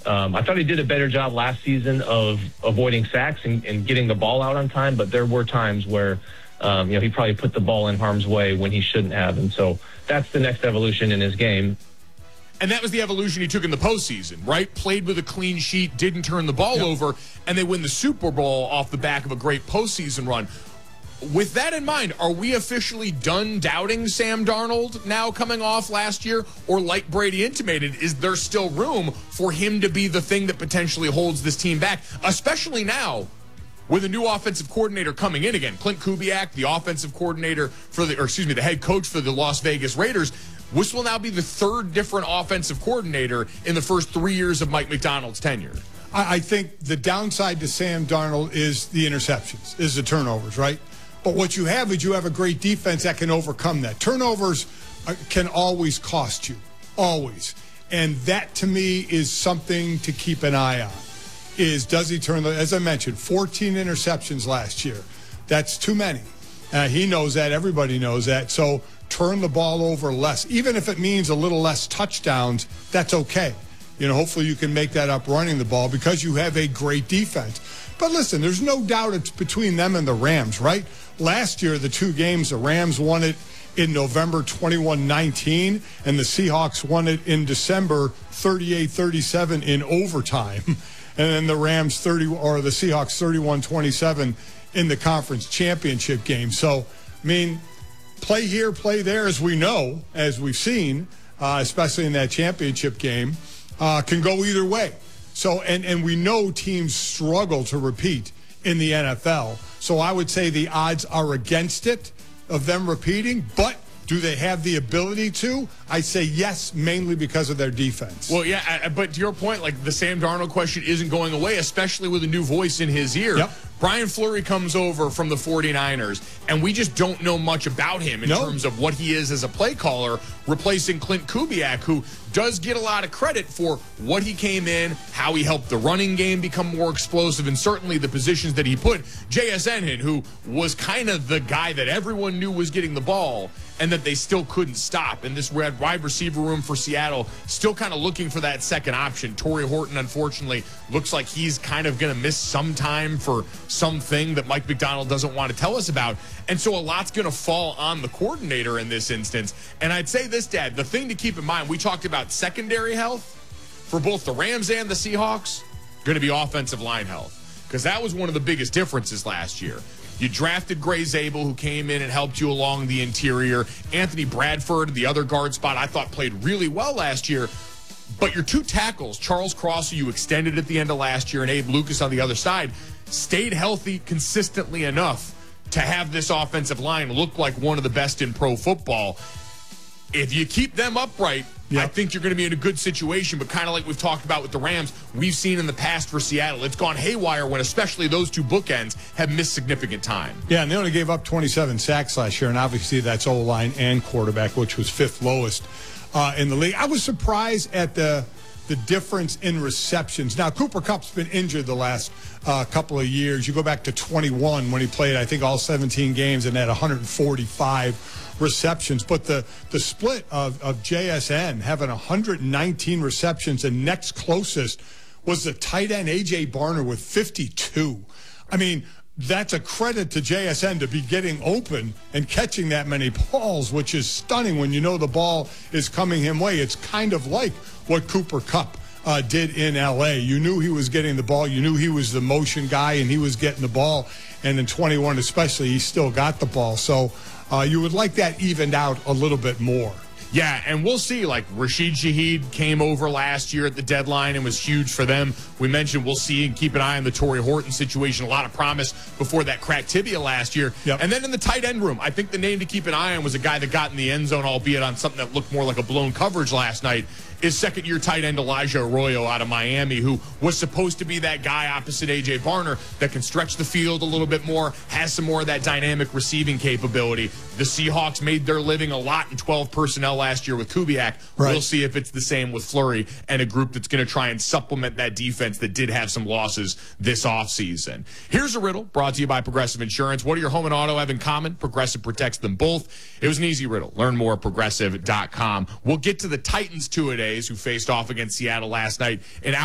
I thought he did a better job last season of avoiding sacks and getting the ball out on time, but there were times where, he probably put the ball in harm's way when he shouldn't have. And so that's the next evolution in his game. And that was the evolution he took in the postseason, right? Played with a clean sheet, didn't turn the ball over, and they win the Super Bowl off the back of a great postseason run. With that in mind, are we officially done doubting Sam Darnold now coming off last year? Or like Brady intimated, is there still room for him to be the thing that potentially holds this team back, especially now with a new offensive coordinator coming in again? Clint Kubiak, the offensive coordinator the head coach for the Las Vegas Raiders. This will now be the third different offensive coordinator in the first 3 years of Mike Macdonald's tenure. I think the downside to Sam Darnold is the interceptions, is the turnovers, right? But what you have is you have a great defense that can overcome that. Turnovers can always cost you, always. And that, to me, is something to keep an eye on, does he turn as I mentioned, 14 interceptions last year. That's too many. He knows that. Everybody knows that. So turn the ball over less. Even if it means a little less touchdowns, that's okay. Hopefully you can make that up running the ball because you have a great defense. But listen, there's no doubt it's between them and the Rams, right? Last year, the two games, the Rams won it in November 21-19, and the Seahawks won it in December 38-37 in overtime. And then the Seahawks 31-27 in the conference championship game. So, play here, play there, as we know, as we've seen, especially in that championship game, can go either way. So, and we know teams struggle to repeat in the NFL. So I would say the odds are against it of them repeating, but do they have the ability to? I say yes, mainly because of their defense. Well, yeah, but to your point, like the Sam Darnold question isn't going away, especially with a new voice in his ear. Yep. Brian Fleury comes over from the 49ers, and we just don't know much about him in terms of what he is as a play caller, replacing Clint Kubiak, who does get a lot of credit for what he came in, how he helped the running game become more explosive, and certainly the positions that he put JSN in, who was kind of the guy that everyone knew was getting the ball and that they still couldn't stop. And this wide receiver room for Seattle still kind of looking for that second option. Torrey Horton, unfortunately, looks like he's kind of going to miss some time for something that Mike Macdonald doesn't want to tell us about. And so a lot's going to fall on the coordinator in this instance. And I'd say this, Dad, the thing to keep in mind, we talked about secondary health for both the Rams and the Seahawks, going to be offensive line health, because that was one of the biggest differences last year. You drafted Gray Zabel, who came in and helped you along the interior. Anthony Bradford, the other guard spot, I thought played really well last year. But your two tackles, Charles Cross, who you extended at the end of last year, and Abe Lucas on the other side, stayed healthy consistently enough to have this offensive line look like one of the best in pro football. If you keep them upright, I think you're going to be in a good situation. But kind of like we've talked about with the Rams, we've seen in the past for Seattle, it's gone haywire when especially those two bookends have missed significant time. Yeah, and they only gave up 27 sacks last year, and obviously that's O-line and quarterback, which was fifth lowest in the league. I was surprised at the difference in receptions. Now, Cooper Kupp's been injured the last couple of years. You go back to 21 when he played, I think, all 17 games and had 145 receptions. But the split of JSN having 119 receptions, and next closest was the tight end A.J. Barner with 52. I mean, that's a credit to JSN to be getting open and catching that many balls, which is stunning when you know the ball is coming him way. It's kind of like what Cooper Kupp did in L.A. You knew he was getting the ball. You knew he was the motion guy, and he was getting the ball. And in 21 especially, he still got the ball. So you would like that evened out a little bit more. Yeah, and we'll see. Like, Rashid Shaheed came over last year at the deadline and was huge for them. We mentioned we'll see and keep an eye on the Torrey Horton situation. A lot of promise before that cracked tibia last year. Yep. And then in the tight end room, I think the name to keep an eye on was a guy that got in the end zone, albeit on something that looked more like a blown coverage last night, is second-year tight end Elijah Arroyo out of Miami, who was supposed to be that guy opposite A.J. Barner that can stretch the field a little bit more, has some more of that dynamic receiving capability. The Seahawks made their living a lot in 12 personnel last year with Kubiak. Right. We'll see if it's the same with Fleury and a group that's going to try and supplement that defense that did have some losses this offseason. Here's a riddle brought to you by Progressive Insurance. What do your home and auto have in common? Progressive protects them both. It was an easy riddle. Learn more at Progressive.com. We'll get to the Titans two-a-days who faced off against Seattle last night in